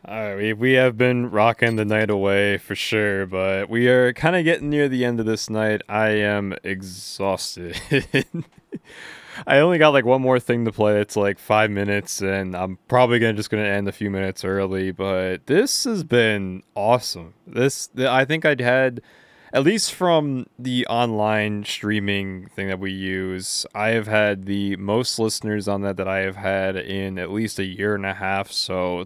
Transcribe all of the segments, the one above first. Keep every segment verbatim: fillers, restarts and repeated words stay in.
Uh, we we have been rocking the night away for sure, but we are kind of getting near the end of this night. I am exhausted. I only got like one more thing to play. It's like five minutes, and I'm probably gonna just gonna end a few minutes early. But this has been awesome. This I think I'd had at least from the online streaming thing that we use, I have had the most listeners on that that I have had in at least a year and a half. So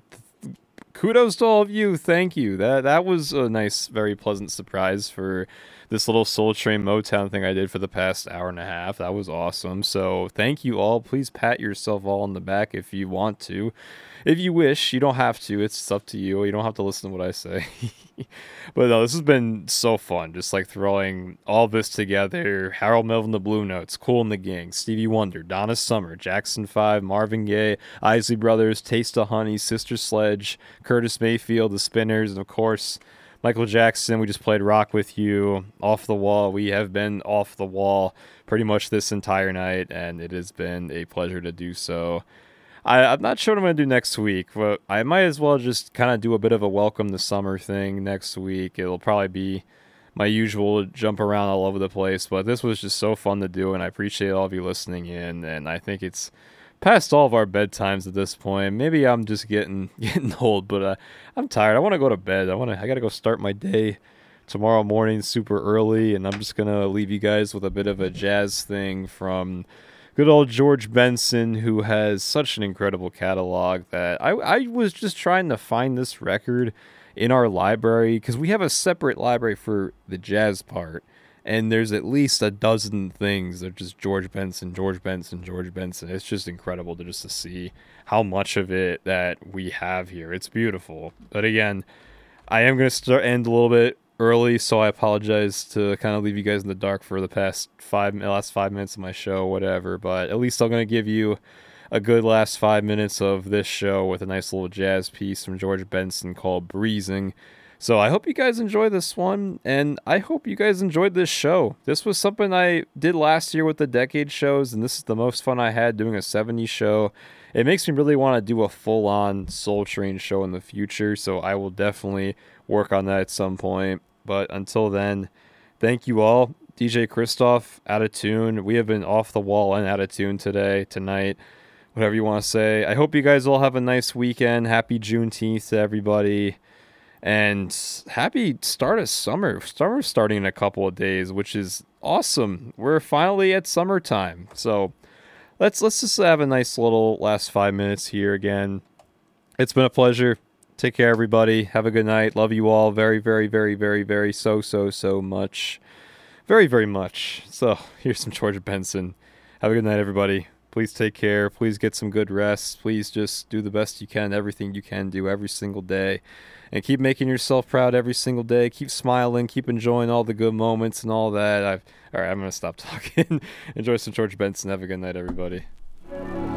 kudos to all of you. Thank you. That that was a nice, very pleasant surprise for this little Soul Train Motown thing I did for the past hour and a half. That was awesome. So thank you all. Please pat yourself all on the back if you want to. If you wish, you don't have to. It's up to you. You don't have to listen to what I say. But no, this has been so fun. Just like throwing all this together. Harold Melvin, the Blue Notes, Cool in the Gang, Stevie Wonder, Donna Summer, Jackson five, Marvin Gaye, Isley Brothers, Taste of Honey, Sister Sledge, Curtis Mayfield, The Spinners, and of course, Michael Jackson. We just played Rock With You, Off the Wall. We have been off the wall pretty much this entire night, and it has been a pleasure to do so. I, I'm not sure what I'm going to do next week, but I might as well just kind of do a bit of a welcome to summer thing next week. It'll probably be my usual jump around all over the place, but this was just so fun to do, and I appreciate all of you listening in, and I think it's past all of our bedtimes at this point. Maybe I'm just getting getting old, but uh, I'm tired. I want to go to bed. I want to. I got to go start my day tomorrow morning super early, and I'm just going to leave you guys with a bit of a jazz thing from good old George Benson, who has such an incredible catalog that I, I was just trying to find this record in our library because we have a separate library for the jazz part. And there's at least a dozen things that are just George Benson, George Benson, George Benson. It's just incredible to just to see how much of it that we have here. It's beautiful. But again, I am going to start end a little bit early, so I apologize to kind of leave you guys in the dark for the past five last five minutes of my show, whatever. But at least I'm going to give you a good last five minutes of this show with a nice little jazz piece from George Benson called Breezing. So I hope you guys enjoy this one, and I hope you guys enjoyed this show. This was something I did last year with the Decade shows, and this is the most fun I had doing a seventies show. It makes me really want to do a full-on Soul Train show in the future, so I will definitely work on that at some point. But until then, thank you all. D J Christoph, out of tune. We have been off the wall and out of tune today, tonight, whatever you want to say. I hope you guys all have a nice weekend. Happy Juneteenth to everybody. And happy start of summer. Summer's starting in a couple of days, which is awesome. We're finally at summertime. So let's let's just have a nice little last five minutes here again. It's been a pleasure. Take care, everybody. Have a good night. Love you all very, very, very, very, very, so, so, so much. Very, very much. So here's some George Benson. Have a good night, everybody. Please take care. Please get some good rest. Please just do the best you can, everything you can do every single day. And keep making yourself proud every single day. Keep smiling. Keep enjoying all the good moments and all that. I've, all right, I'm going to stop talking. Enjoy some George Benson. Have a good night, everybody.